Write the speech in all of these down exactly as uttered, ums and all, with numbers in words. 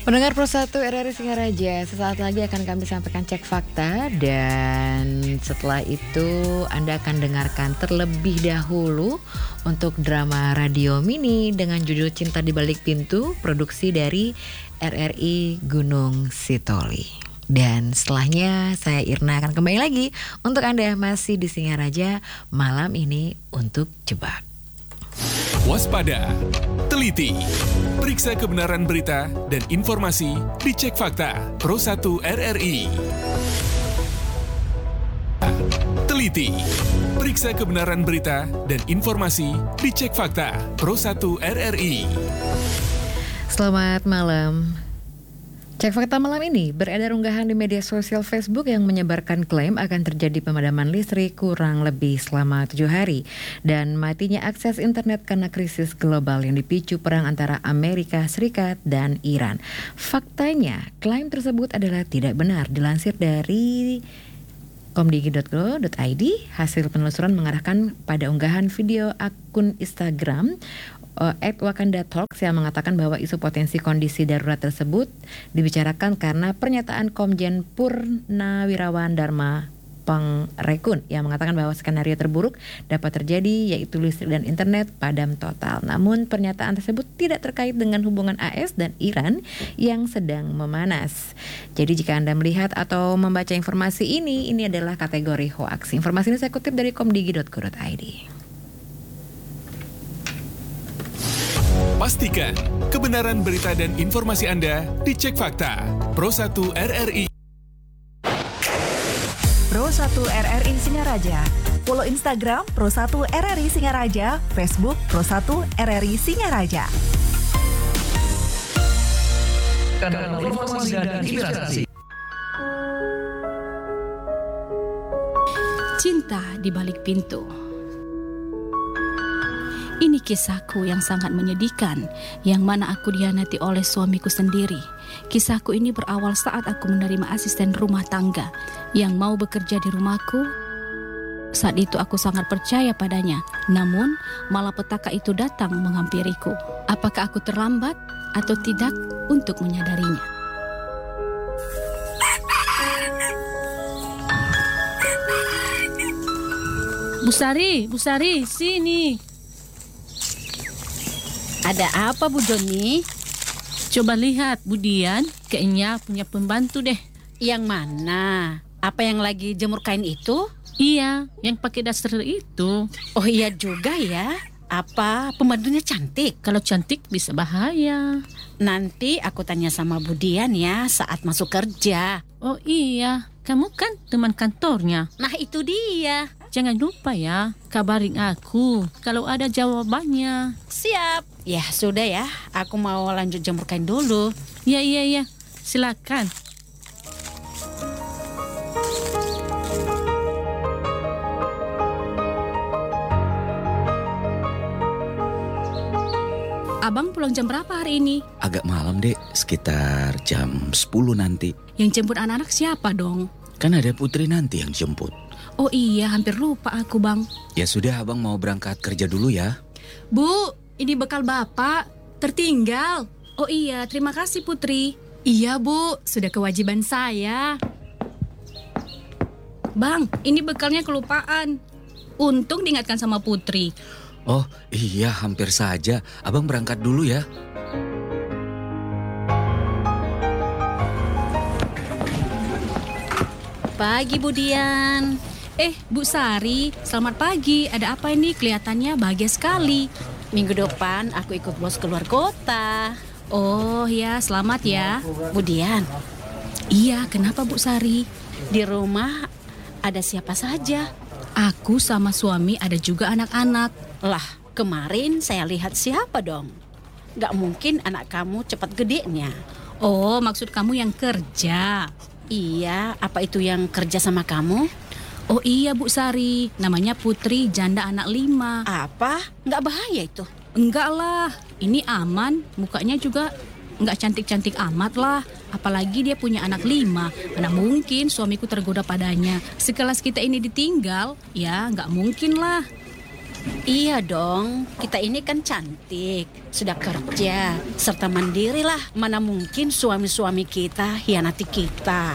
Pendengar Pro satu R R I Singaraja, sesaat lagi akan kami sampaikan cek fakta dan setelah itu Anda akan dengarkan terlebih dahulu untuk drama radio mini dengan judul Cinta di Balik Pintu, produksi dari R R I Gunung Sitoli. Dan setelahnya saya Irna akan kembali lagi untuk Anda masih di Singaraja malam ini untuk Jebak. Waspada, teliti, periksa kebenaran berita dan informasi di Cek Fakta Pro satu R R I. Teliti, periksa kebenaran berita dan informasi di Cek Fakta Pro satu R R I. Selamat malam. Cek fakta malam ini beredar unggahan di media sosial Facebook yang menyebarkan klaim akan terjadi pemadaman listrik kurang lebih selama tujuh hari dan matinya akses internet karena krisis global yang dipicu perang antara Amerika Serikat dan Iran. Faktanya, klaim tersebut adalah tidak benar. Dilansir dari komdigi dot go dot i d, hasil penelusuran mengarahkan pada unggahan video akun Instagram at Wakanda Talks yang mengatakan bahwa isu potensi kondisi darurat tersebut dibicarakan karena pernyataan Komjen Purnawirawan Dharma Pangrekun yang mengatakan bahwa skenario terburuk dapat terjadi yaitu listrik dan internet padam total. Namun pernyataan tersebut tidak terkait dengan hubungan A S dan Iran yang sedang memanas. Jadi jika Anda melihat atau membaca informasi ini, ini adalah kategori hoax. Informasi ini saya kutip dari komdigi dot go dot i d. Pastikan kebenaran berita dan informasi Anda di Cek Fakta Pro satu R R I. Pro satu R R I Singaraja. Follow Instagram Pro satu R R I Singaraja, Facebook Pro satu R R I Singaraja. Kanal informasi dan inspirasi. Cinta di Balik Pintu. Ini kisahku yang sangat menyedihkan, yang mana aku dikhianati oleh suamiku sendiri. Kisahku ini berawal saat aku menerima asisten rumah tangga yang mau bekerja di rumahku. Saat itu aku sangat percaya padanya, namun malapetaka itu datang menghampiriku. Apakah aku terlambat atau tidak untuk menyadarinya? Bu Sari, Bu Sari, sini. Ada apa Bu Joni? Coba lihat Bu Dian, kayaknya punya pembantu deh. Yang mana? Apa yang lagi jemur kain itu? Iya, yang pakai daster itu. Oh iya juga ya. Apa pembantunya cantik? Kalau cantik bisa bahaya. Nanti aku tanya sama Bu Dian ya saat masuk kerja. Oh iya, kamu kan teman kantornya. Nah itu dia. Jangan lupa ya, kabarin aku kalau ada jawabannya. Siap. Ya sudah ya, aku mau lanjut jemur kain dulu. Ya, iya, iya. Silakan. Abang pulang jam berapa hari ini? Agak malam dek, sekitar jam sepuluh nanti. Yang jemput anak-anak siapa dong? Kan ada Putri nanti yang jemput. Oh iya, hampir lupa aku bang. Ya sudah, abang mau berangkat kerja dulu ya. Bu, ini bekal bapak, tertinggal. Oh iya, terima kasih Putri. Iya bu, sudah kewajiban saya. Bang, ini bekalnya kelupaan. Untung diingatkan sama Putri. Oh iya, hampir saja. Abang berangkat dulu ya. Pagi Bu Dian. Eh, Bu Sari, selamat pagi. Ada apa ini? Kelihatannya bahagia sekali. Minggu depan aku ikut bos keluar kota. Oh ya, selamat ya. Bu Dian. Iya, kenapa Bu Sari? Di rumah ada siapa saja? Aku sama suami, ada juga anak-anak. Lah, kemarin saya lihat siapa dong? Gak mungkin anak kamu cepat gedenya. Oh, maksud kamu yang kerja? Iya, apa itu yang kerja sama kamu? Oh iya Bu Sari, namanya Putri, janda anak lima. Apa? Nggak bahaya itu? Enggak lah, ini aman, mukanya juga nggak cantik-cantik amat lah. Apalagi dia punya anak lima, mana mungkin suamiku tergoda padanya. Sekelas kita ini ditinggal, ya nggak mungkin lah. Iya dong, kita ini kan cantik, sudah kerja, serta mandiri lah. Mana mungkin suami-suami kita hianati kita.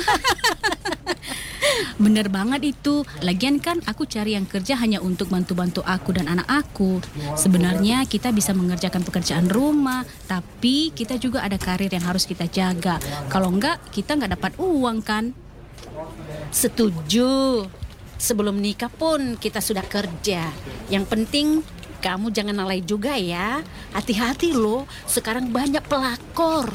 Bener banget itu. Lagian kan aku cari yang kerja hanya untuk bantu-bantu aku dan anak aku. Sebenarnya kita bisa mengerjakan pekerjaan rumah, tapi kita juga ada karir yang harus kita jaga. Kalau enggak, kita enggak dapat uang kan? Setuju. Sebelum nikah pun kita sudah kerja. Yang penting kamu jangan lalai juga ya. Hati-hati loh, sekarang banyak pelakor.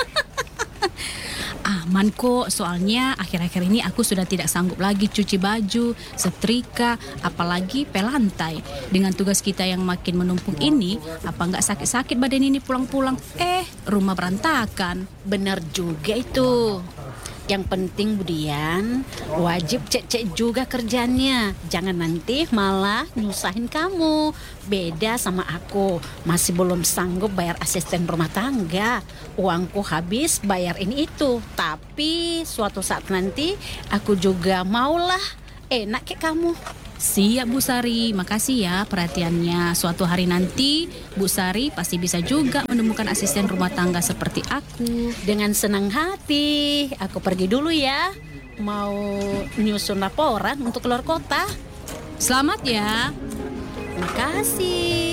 Aman kok, soalnya akhir-akhir ini aku sudah tidak sanggup lagi cuci baju, setrika, apalagi pel lantai. Dengan tugas kita yang makin menumpuk ini, apa nggak sakit-sakit badan ini pulang-pulang? Eh, rumah berantakan. Benar juga itu. Yang penting Budian, wajib cek-cek juga kerjanya. Jangan nanti malah nyusahin kamu. Beda sama aku, masih belum sanggup bayar asisten rumah tangga. Uangku habis bayar ini itu. Tapi suatu saat nanti aku juga maulah enak kayak kamu. Siap Bu Sari, makasih ya perhatiannya. Suatu hari nanti Bu Sari pasti bisa juga menemukan asisten rumah tangga seperti aku. Dengan senang hati, aku pergi dulu ya. Mau nyusun laporan untuk keluar kota. Selamat ya. Makasih.